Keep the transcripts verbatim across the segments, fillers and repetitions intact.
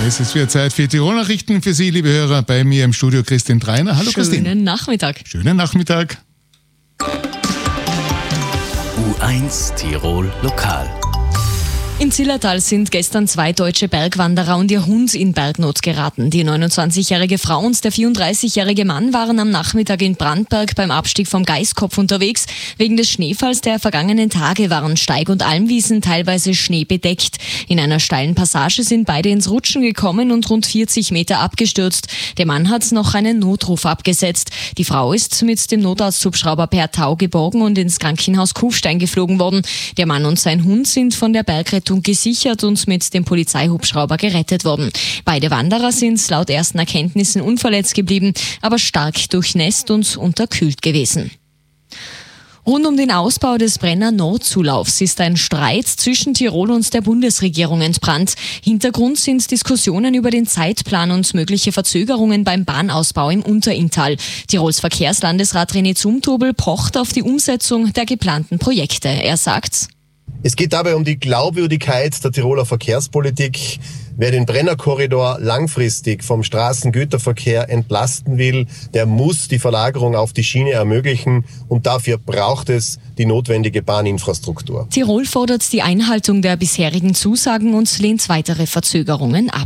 Es ist wieder Zeit für Tirol-Nachrichten für Sie, liebe Hörer. Bei mir im Studio Christine Treiner. Hallo Christine. Schönen Nachmittag. Schönen Nachmittag. U eins Tirol Lokal. Im Zillertal sind gestern zwei deutsche Bergwanderer und ihr Hund in Bergnot geraten. Die neunundzwanzigjährige Frau und der vierunddreißigjährige Mann waren am Nachmittag in Brandberg beim Abstieg vom Geiskopf unterwegs. Wegen des Schneefalls der vergangenen Tage waren Steig- und Almwiesen teilweise schneebedeckt. In einer steilen Passage sind beide ins Rutschen gekommen und rund vierzig Meter abgestürzt. Der Mann hat noch einen Notruf abgesetzt. Die Frau ist mit dem Notarzthubschrauber per Tau geborgen und ins Krankenhaus Kufstein geflogen worden. Der Mann und sein Hund sind von der Bergrettung gesichert und mit dem Polizeihubschrauber gerettet worden. Beide Wanderer sind laut ersten Erkenntnissen unverletzt geblieben, aber stark durchnässt und unterkühlt gewesen. Rund um den Ausbau des Brenner Nordzulaufs ist ein Streit zwischen Tirol und der Bundesregierung entbrannt. Hintergrund sind Diskussionen über den Zeitplan und mögliche Verzögerungen beim Bahnausbau im Unterinntal. Tirols Verkehrslandesrat René Zumtobel pocht auf die Umsetzung der geplanten Projekte. Er sagt: Es geht dabei um die Glaubwürdigkeit der Tiroler Verkehrspolitik. Wer den Brennerkorridor langfristig vom Straßengüterverkehr entlasten will, der muss die Verlagerung auf die Schiene ermöglichen und dafür braucht es die notwendige Bahninfrastruktur. Tirol fordert die Einhaltung der bisherigen Zusagen und lehnt weitere Verzögerungen ab.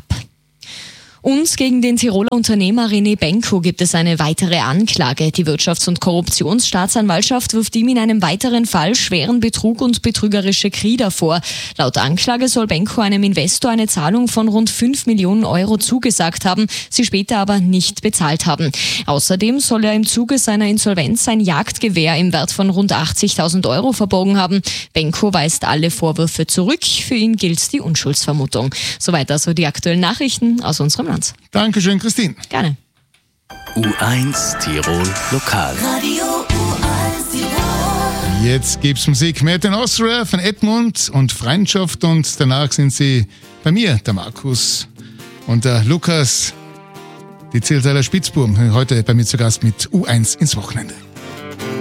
Und gegen den Tiroler Unternehmer René Benko gibt es eine weitere Anklage. Die Wirtschafts- und Korruptionsstaatsanwaltschaft wirft ihm in einem weiteren Fall schweren Betrug und betrügerische Krieder vor. Laut Anklage soll Benko einem Investor eine Zahlung von rund fünf Millionen Euro zugesagt haben, sie später aber nicht bezahlt haben. Außerdem soll er im Zuge seiner Insolvenz ein Jagdgewehr im Wert von rund achtzigtausend Euro verborgen haben. Benko weist alle Vorwürfe zurück. Für ihn gilt die Unschuldsvermutung. Soweit also die aktuellen Nachrichten aus unserem Land. Dankeschön, Christine. Gerne. U eins Tirol Lokal. Radio U eins Tirol. Jetzt gibt's Musik. Made in Austria von Edmund und Freundschaft und danach sind sie bei mir, der Markus und der Lukas, die Zillertaler Spitzbuben, heute bei mir zu Gast mit U eins ins Wochenende.